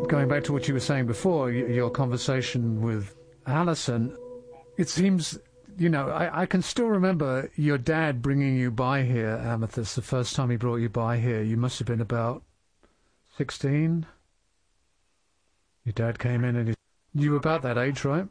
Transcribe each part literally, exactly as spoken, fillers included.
going back to what you were saying before, y- your conversation with Alison, it seems, you know, I, I can still remember your dad bringing you by here, Amethyst, the first time he brought you by here. You must have been about sixteen. Your dad came in and he, you were about that age, right?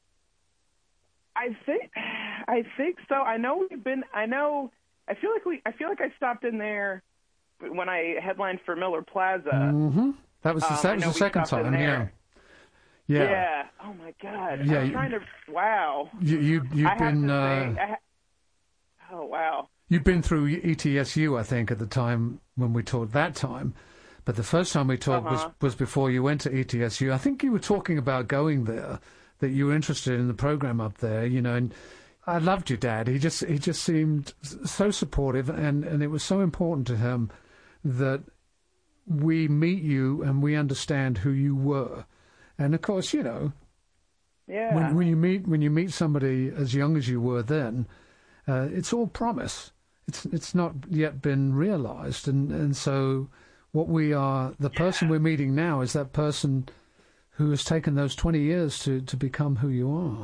I think, I think so. I know we've been, I know, I feel like we, I feel like I stopped in there when I headlined for Miller Plaza. Mm-hmm. That was the, Um, that was the second time, yeah. yeah. Yeah. Oh my God. Yeah. I'm trying to. Wow. You you you've I have been. to Uh, say, I ha- oh wow. You've been through E T S U, I think, at the time when we talked that time, but the first time we talked Uh-huh. was was before you went to E T S U. I think you were talking about going there, that you were interested in the program up there, you know. And I loved your dad. He just he just seemed so supportive, and and it was so important to him that we meet you and we understand who you were. And of course, you know, Yeah. when when you meet when you meet somebody as young as you were then, uh, it's all promise. It's it's not yet been realized, and and so what we are, the person we're meeting now, is that person who has taken those twenty years to to become who you are.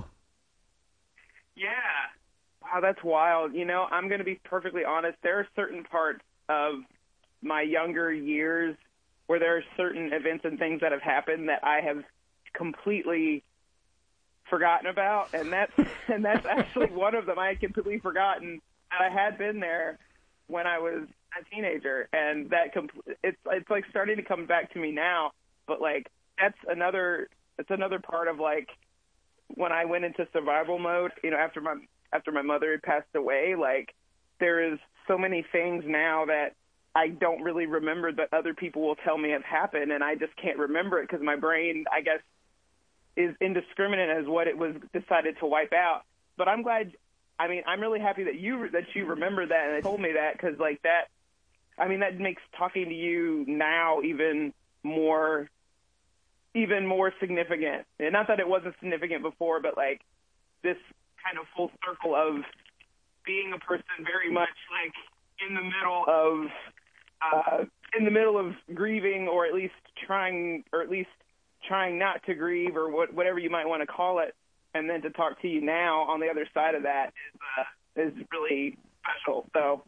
Yeah. Wow, that's wild. You know, I'm going to be perfectly honest. There are certain parts of my younger years where there are certain events and things that have happened that I have completely forgotten about, and that's and that's actually one of them. I had completely forgotten that I had been there when I was a teenager, and that compl- it's it's like starting to come back to me now. But like that's another it's another part of like when I went into survival mode. You know, after my after my mother had passed away, like there is so many things now that I don't really remember that other people will tell me have happened, and I just can't remember it because my brain, I guess, is indiscriminate as what it was decided to wipe out. But I'm glad. I mean, I'm really happy that you that you remember that and told me that, because like that, I mean, that makes talking to you now even more, even more significant. And not that it wasn't significant before, but like this kind of full circle of being a person very much like in the middle of, uh, in the middle of grieving, or at least trying, or at least trying not to grieve, or what, whatever you might want to call it. And then to talk to you now on the other side of that is, uh, is really special. So,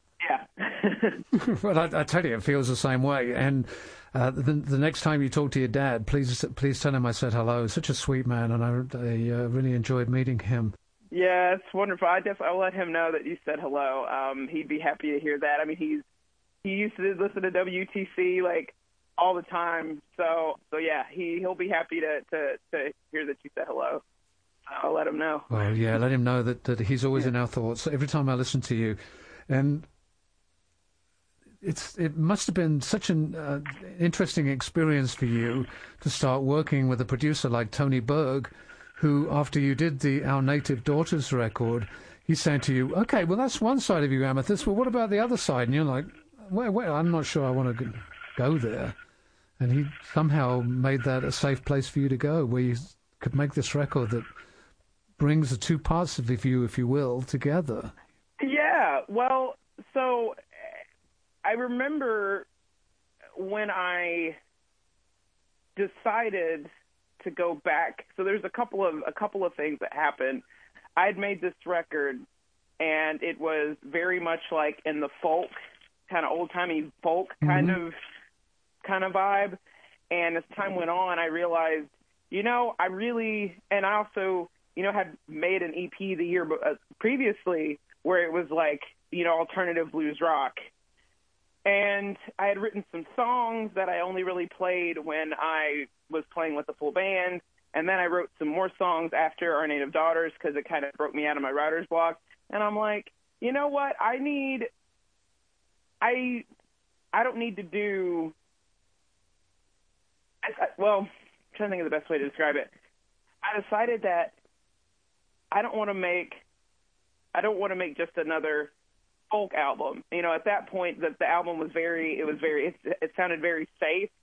yeah. Well, I, I tell you, it feels the same way. And uh, the, the next time you talk to your dad, please please tell him I said hello. Such a sweet man, and I, I uh, really enjoyed meeting him. Yeah, it's wonderful. I def- I'll let him know that you said hello. Um, he'd be happy to hear that. I mean, he's he used to listen to W T C like all the time. So, so yeah, he he'll be happy to to, to hear that you said hello. I'll let him know. Well, yeah, let him know that, that he's always yeah. in our thoughts every time I listen to you. And it's it must have been such an uh, interesting experience for you to start working with a producer like Tony Berg, who, after you did the Our Native Daughters record, he's saying to you, okay, well, that's one side of you, Amethyst. Well, what about the other side? And you're like, well, well I'm not sure I want to go there. And he somehow made that a safe place for you to go, where you could make this record that brings the two parts of you, if you will, together. Yeah, well, so I remember when I decided to go back. So there's a couple of a couple of things that happened. I'd made this record, and it was very much like in the folk, kind of old-timey folk kind mm-hmm. of kind of vibe. And as time went on, I realized, you know, I really, and I also, you know, had made an E P the year previously where it was like, you know, alternative blues rock. And I had written some songs that I only really played when I was playing with the full band. And then I wrote some more songs after Our Native Daughters because it kind of broke me out of my writer's block. And I'm like, you know what? I need, I, I don't need to do, I, I, well, I'm trying to think of the best way to describe it. I decided that I don't want to make, I don't want to make just another folk album. You know, at that point, the, the album was very, it was very, it, it sounded very safe.